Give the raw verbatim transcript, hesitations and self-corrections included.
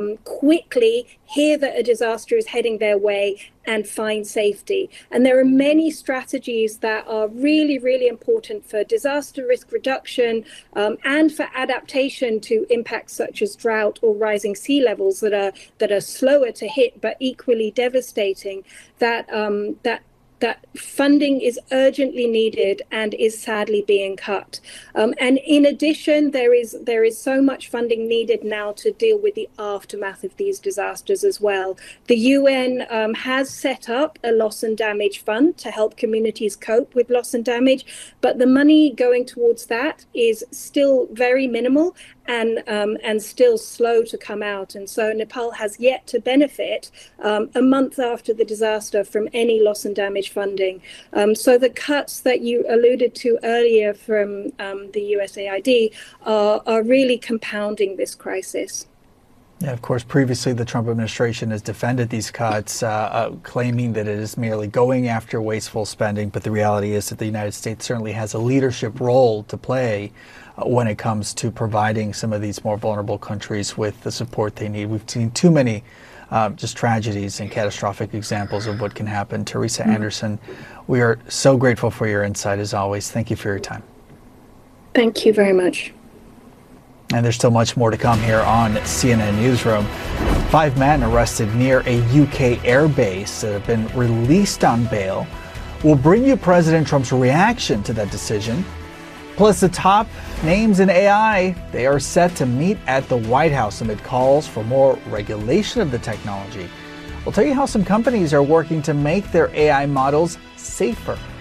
um, quickly hear that a disaster is heading their way and find safety. And there are many strategies that are really, really important for disaster risk reduction um, and for adaptation to impacts such as drought or rising sea levels that are that are slower to hit but equally devastating. That um, that that funding is urgently needed and is sadly being cut. Um, and in addition, there is there is so much funding needed now to deal with the aftermath of these disasters as well. The U N um, has set up a loss and damage fund to help communities cope with loss and damage, but the money going towards that is still very minimal and um, and still slow to come out. And so Nepal has yet to benefit um, a month after the disaster from any loss and damage funding. Um, so the cuts that you alluded to earlier from um, the U S A I D are, are really compounding this crisis. Yeah, of course, previously the Trump administration has defended these cuts, uh, uh, claiming that it is merely going after wasteful spending. But the reality is that the United States certainly has a leadership role to play uh, when it comes to providing some of these more vulnerable countries with the support they need. We've seen too many uh, just tragedies and catastrophic examples of what can happen. Teresa mm-hmm. Anderson, we are so grateful for your insight as always. Thank you for your time. Thank you very much. And there's still much more to come here on C N N Newsroom. Five men arrested near a U K air base that have been released on bail. We'll bring you President Trump's reaction to that decision. Plus the top names in A I, they are set to meet at the White House amid calls for more regulation of the technology. We'll tell you how some companies are working to make their A I models safer.